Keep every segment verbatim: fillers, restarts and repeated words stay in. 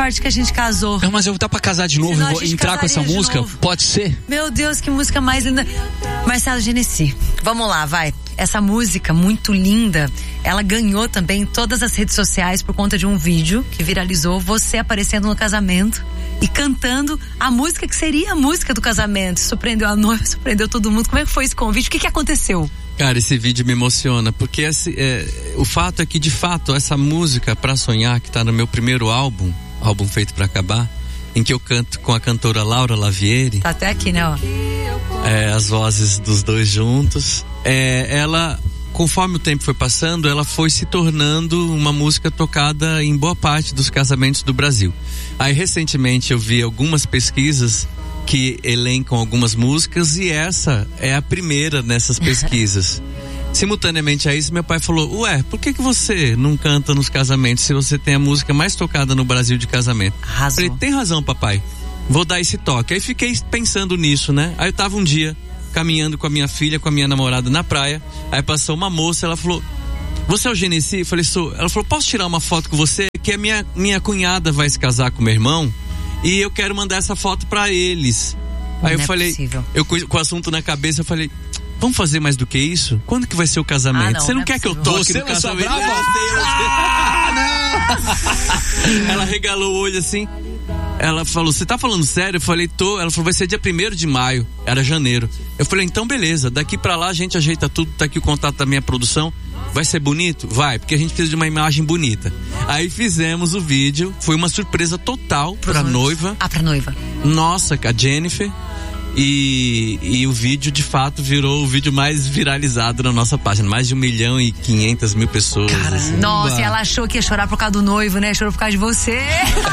sorte que a gente casou. Não, mas eu vou dar pra casar de novo, Senão vou entrar com essa música, novo. pode ser? Meu Deus, que música mais linda. Marcelo Genesi, vamos lá, vai. Essa música muito linda, ela ganhou também todas as redes sociais por conta de um vídeo que viralizou, você aparecendo no casamento e cantando a música que seria a música do casamento. Surpreendeu a noiva, surpreendeu todo mundo. Como é que foi esse convite? O que que aconteceu? Cara, esse vídeo me emociona, porque esse, é, o fato é que, de fato, essa música Pra Sonhar, que tá no meu primeiro álbum, álbum Feito Pra Acabar, em que eu canto com a cantora Laura Lavieri. Tá até aqui, né, ó. É, as vozes dos dois juntos. É, ela, conforme o tempo foi passando, ela foi se tornando uma música tocada em boa parte dos casamentos do Brasil. Aí, recentemente, eu vi algumas pesquisas que elencam algumas músicas e essa é a primeira nessas pesquisas. Simultaneamente a isso, meu pai falou: ué, por que que você não canta nos casamentos se você tem a música mais tocada no Brasil de casamento? Arrasou. Falei, tem razão, papai, vou dar esse toque. Aí fiquei pensando nisso, né? Aí eu tava um dia caminhando com a minha filha, com a minha namorada na praia, aí passou uma moça, ela falou: você é o Genesi? Eu falei, sou. Ela falou, posso tirar uma foto com você? Que a minha, minha cunhada vai se casar com meu irmão e eu quero mandar essa foto pra eles. Aí Não eu é falei, possível. eu com o assunto na cabeça, eu falei, vamos fazer mais do que isso? Quando que vai ser o casamento? Ah, não, você não, não é quer possível. que eu toque Você no não sou casamento? brava? Ah, não! Ela regalou o olho assim. Ela falou, você tá falando sério? Eu falei, tô. Ela falou, vai ser dia primeiro de maio. Era janeiro. Eu falei, então beleza, daqui pra lá a gente ajeita tudo, tá aqui o contato da minha produção. Vai ser bonito? Vai, porque a gente precisa de uma imagem bonita. Aí fizemos o vídeo, foi uma surpresa total Pros pra noivos. noiva. Ah, pra noiva. Nossa, a Jennifer. E, e o vídeo de fato virou o vídeo mais viralizado na nossa página. Mais de um milhão e quinhentas mil pessoas. Assim. Nossa, e ela achou que ia chorar por causa do noivo, né? Chorou por causa de você.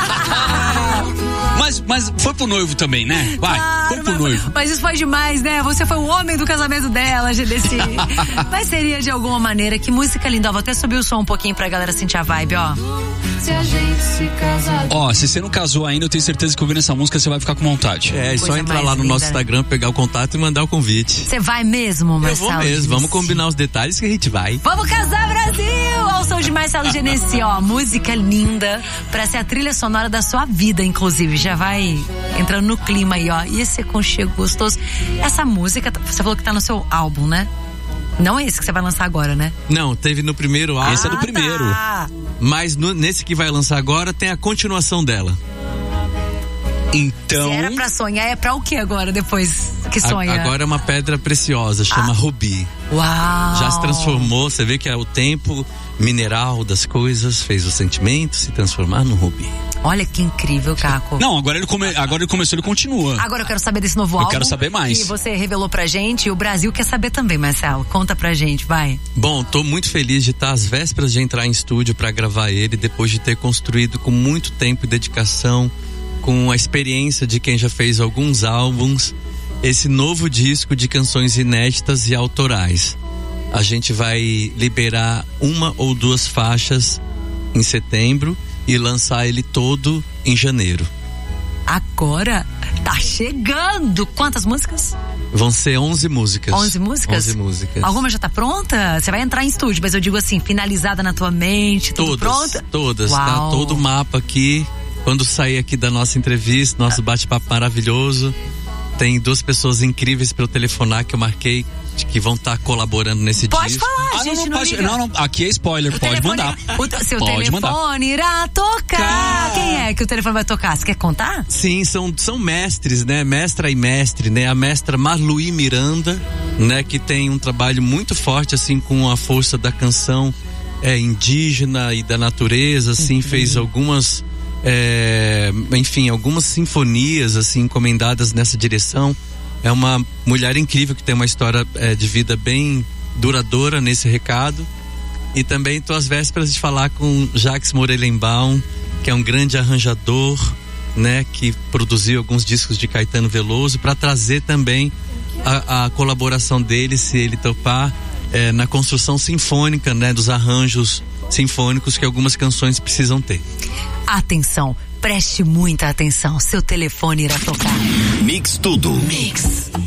Mas, mas foi pro noivo também, né? Vai, Claro, foi pro mas, noivo. mas isso foi demais, né? Você foi o homem do casamento dela, Genesi. Mas seria de alguma maneira. Que música linda. Ó, vou até subir o som um pouquinho pra galera sentir a vibe, ó. Se a gente se casar. Ó, se você não casou ainda, eu tenho certeza que ouvindo essa música você vai ficar com vontade. É, é só Coisa entrar mais lá no linda, nosso né? Instagram, pegar o contato e mandar o convite. Você vai mesmo, Eu Marcelo? vou mesmo, Genesi? vamos combinar os detalhes que a gente vai. Vamos casar, Brasil! Ao som de Marcelo Genesi, ó. Música linda pra ser a trilha sonora da sua vida, inclusive. Já vai entrando no clima aí, ó. E esse aconchego gostoso. Essa música, você falou que tá no seu álbum, né? Não é esse que você vai lançar agora, né? Não, teve no primeiro álbum. Esse é do Ah, primeiro. tá. Mas no- nesse que vai lançar agora tem a continuação dela. Então. Se era pra sonhar, é pra o que agora, depois que sonha? A- agora é uma pedra preciosa, chama rubi. Uau! Já se transformou, você vê que é o tempo mineral das coisas fez o sentimento se transformar no rubi. Olha que incrível, Caco. Não, agora ele, come... agora ele começou, ele continua. Agora eu quero saber desse novo Eu álbum. quero saber mais. Que você revelou pra gente e o Brasil quer saber também, Marcelo. Conta pra gente, vai. Bom, tô muito feliz de estar às vésperas de entrar em estúdio para gravar ele, depois de ter construído com muito tempo e dedicação, com a experiência de quem já fez alguns álbuns, esse novo disco de canções inéditas e autorais. A gente vai liberar uma ou duas faixas em setembro e lançar ele todo em janeiro. Agora tá chegando. Quantas músicas? Vão ser onze músicas. onze músicas? onze músicas. Alguma já tá pronta? Você vai entrar em estúdio, mas eu digo assim, finalizada na tua mente, tudo Todas, pronto? todas. Uau. Tá todo o mapa aqui. Quando sair aqui da nossa entrevista, nosso bate-papo maravilhoso, tem duas pessoas incríveis para eu telefonar que eu marquei, que vão estar colaborando nesse Pode disco. falar, Ah, gente, não, não, não pode. liga. Não, não, aqui é spoiler, O pode telefone- mandar. O te- seu Pode telefone mandar. irá tocar. Quem é que o telefone vai tocar? Você quer contar? Sim, são, são mestres, né? Mestra e mestre, né? A mestra Marluí Miranda, né? Que tem um trabalho muito forte, assim, com a força da canção é, indígena e da natureza, assim, Uhum. fez algumas, é, enfim, algumas sinfonias, assim, encomendadas nessa direção. É uma mulher incrível que tem uma história é, de vida bem duradoura nesse recado. E também estou às vésperas de falar com Jacques Morelenbaum, que é um grande arranjador, né, que produziu alguns discos de Caetano Veloso, para trazer também a, a colaboração dele, se ele topar, é, na construção sinfônica, né, dos arranjos sinfônicos que algumas canções precisam ter. Atenção, preste muita atenção. Seu telefone irá tocar. Mix Tudo. Mix.